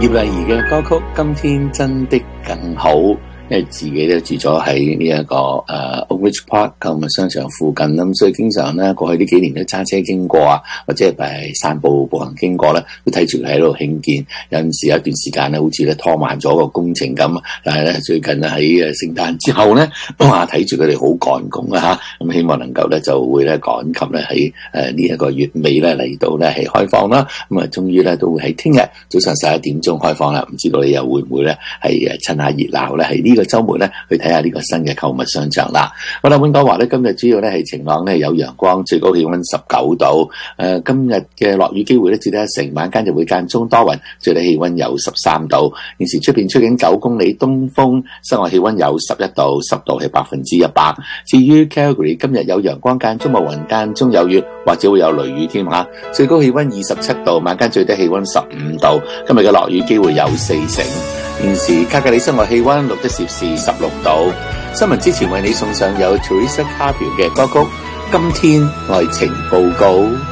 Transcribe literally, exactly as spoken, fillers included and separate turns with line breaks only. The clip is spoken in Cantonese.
葉麗儀嘅歌曲《今天真的更好》，因為自己咧住咗喺呢一個誒 Oakridge Park 購物商場附近，咁所以經常咧過去呢幾年都揸車經過啊，或者係散步步行經過咧，都睇住佢喺度興建。有陣時有一段時間咧，好似咧拖慢咗個工程咁，但係咧最近咧喺誒聖誕之後咧，哇睇住佢哋好趕工啊嚇，咁希望能夠咧就會咧趕及咧喺誒呢一個月尾咧嚟到咧係開放啦。咁啊，終於咧都會喺聽日早上十一點鐘開放啦。唔知道你又會唔會咧係誒趁下熱鬧咧？喺呢個週末咧去睇下呢個新嘅購物商場啦。好啦，本港話咧今日主要咧係晴朗咧，有陽光，最高氣溫十九度。誒、呃，今日嘅落雨機會咧只得一成，晚間就會間中多雲，最低氣溫有十三度。現時出邊吹緊九公里東風，室外氣溫有十一度，濕度係百分之一百。至於 Calgary 今日有陽光間中冇雲間中有雨，或者會有雷雨添嚇。最高氣溫二十七度，晚間最低氣溫十五度。今日嘅落雨機會有四成。現時卡格里室外氣溫錄得攝氏十六度。新聞之前為你送上有 Teresa Carpio 嘅歌曲《今天愛情報告》。